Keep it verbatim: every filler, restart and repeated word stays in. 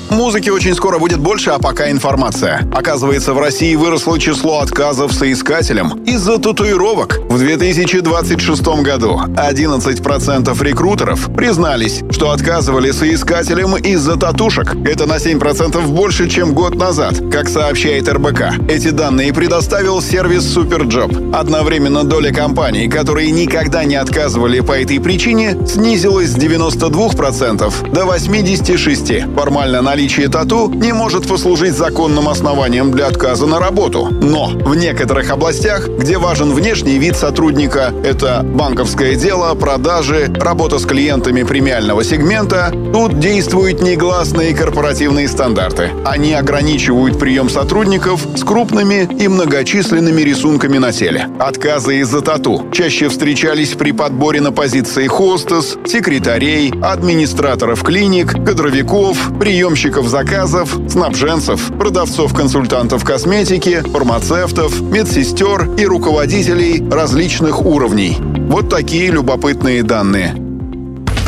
Музыки очень скоро будет больше, а пока информация. Оказывается, в России выросло число отказов соискателям из-за татуировок. В две тысячи двадцать шестом году одиннадцать процентов рекрутеров признались, что отказывали соискателям из-за татушек. Это на семь процентов больше, чем год назад, как сообщает эр бэ ка. Эти данные предоставил сервис Superjob. Одновременно доля компаний, которые никогда не отказывали по этой причине, снизилась с девяноста двух процентов до восьмидесяти шести процентов. Формально наличие тату не может послужить законным основанием для отказа на работу. Но в некоторых областях, где важен внешний вид сотрудника, это банковское дело, продажи, работа с клиентами премиального сегмента, тут действуют негласные корпоративные стандарты. Они ограничивают прием сотрудников с крупными и многочисленными рисунками на теле. Отказы из-за тату чаще встречались при подборе на позиции хостес, секретарей, администраторов клиник, кадровиков, приемщиков заказов, снабженцев, продавцов-консультантов косметики, фармацевтов, медсестер и руководителей различных уровней. Вот такие любопытные данные.